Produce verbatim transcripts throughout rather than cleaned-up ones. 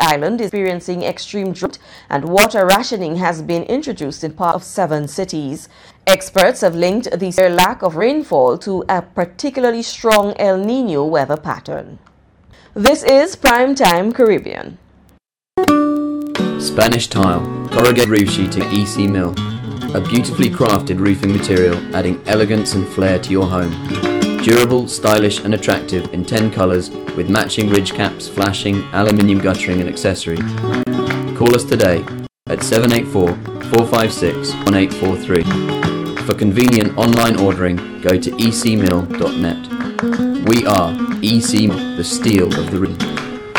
island is experiencing extreme drought and water rationing has been introduced in part of seven cities. Experts have linked the severe lack of rainfall to a particularly strong El Niño weather pattern. This is Primetime Caribbean. Spanish tile, corrugated roof sheeting at E C Mill. A beautifully crafted roofing material adding elegance and flair to your home. Durable, stylish and attractive in ten colours with matching ridge caps, flashing, aluminium guttering and accessory. Call us today at seven eight four, four five six, one eight four three. For convenient online ordering, go to e c mill dot net. We are E C Mill, the steel of the region.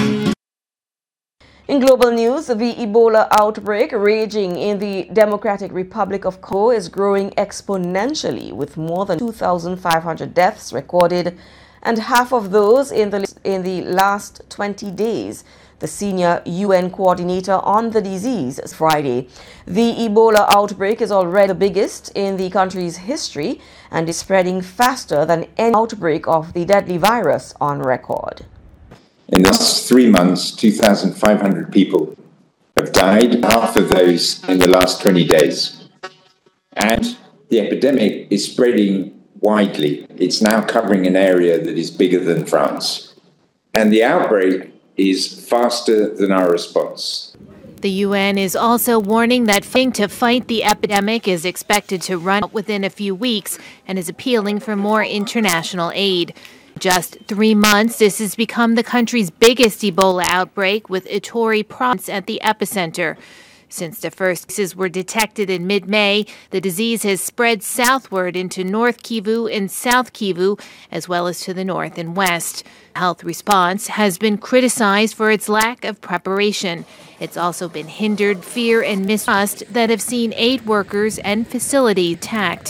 In global news, the Ebola outbreak raging in the Democratic Republic of Congo is growing exponentially, with more than two thousand five hundred deaths recorded, and half of those in the, in the last twenty days. The senior U N coordinator on the disease Friday. The Ebola outbreak is already the biggest in the country's history and is spreading faster than any outbreak of the deadly virus on record. In the last three months, two thousand five hundred people have died, half of those in the last twenty days. And the epidemic is spreading widely. It's now covering an area that is bigger than France. And the outbreak is faster than our response. The U N is also warning that funding to fight the epidemic is expected to run out within a few weeks and is appealing for more international aid. Just three months, this has become the country's biggest Ebola outbreak, with Ituri province at the epicenter. Since the first cases were detected in mid-May, the disease has spread southward into North Kivu and South Kivu, as well as to the north and west. Health response has been criticized for its lack of preparation. It's also been hindered fear and mistrust that have seen aid workers and facilities attacked.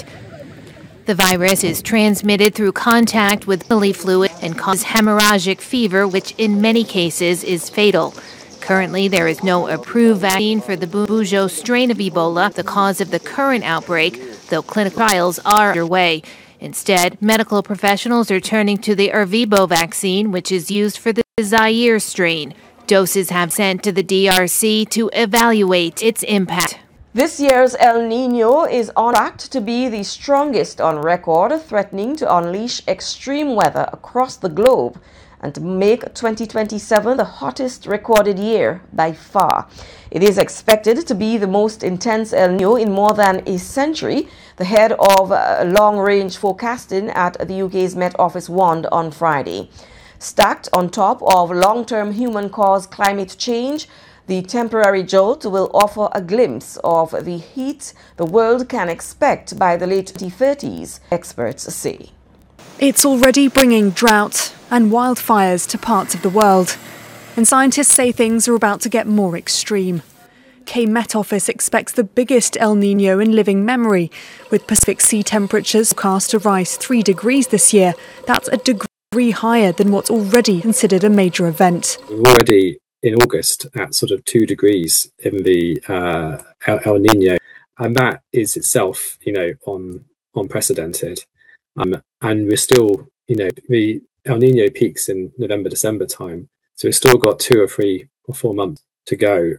The virus is transmitted through contact with bodily fluid and causes hemorrhagic fever, which in many cases is fatal. Currently, there is no approved vaccine for the Bujo strain of Ebola, the cause of the current outbreak, though clinical trials are underway. Instead, medical professionals are turning to the Ervebo vaccine, which is used for the Zaire strain. Doses have sent to the D R C to evaluate its impact. This year's El Niño is on track to be the strongest on record, threatening to unleash extreme weather across the globe and to make twenty twenty-seven the hottest recorded year by far. It is expected to be the most intense El Niño in more than a century, the head of uh, long-range forecasting at the U K's Met Office warned on Friday. Stacked on top of long-term human-caused climate change, the temporary jolt will offer a glimpse of the heat the world can expect by the late twenty thirties, experts say. It's already bringing drought and wildfires to parts of the world, and scientists say things are about to get more extreme. K Met Office expects the biggest El Niño in living memory, with Pacific sea temperatures forecast to rise three degrees this year. That's a degree higher than what's already considered a major event. We're already in August at sort of two degrees in the uh, El, El Niño, and that is itself, you know, on unprecedented. Um, and we're still, you know, the El Niño peaks in November, December time, so we've still got two or three or four months to go.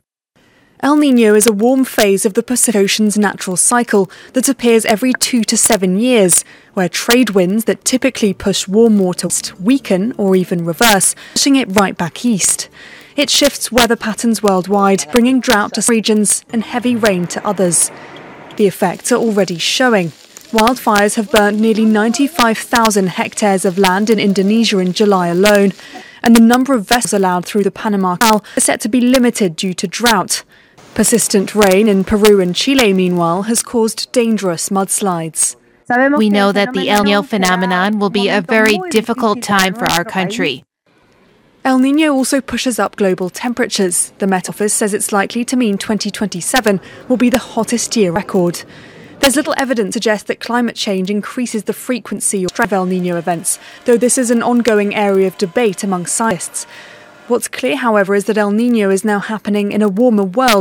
El Niño is a warm phase of the Pacific Ocean's natural cycle that appears every two to seven years, where trade winds that typically push warm water west weaken or even reverse, pushing it right back east. It shifts weather patterns worldwide, bringing drought to some regions and heavy rain to others. The effects are already showing. Wildfires have burnt nearly ninety-five thousand hectares of land in Indonesia in July alone, and the number of vessels allowed through the Panama Canal is set to be limited due to drought. Persistent rain in Peru and Chile, meanwhile, has caused dangerous mudslides. We know that the El Niño phenomenon will be a very difficult time for our country. El Niño also pushes up global temperatures. The Met Office says it's likely to mean twenty twenty-seven will be the hottest year record. There's little evidence to suggest that climate change increases the frequency of El Niño events, though this is an ongoing area of debate among scientists. What's clear, however, is that El Niño is now happening in a warmer world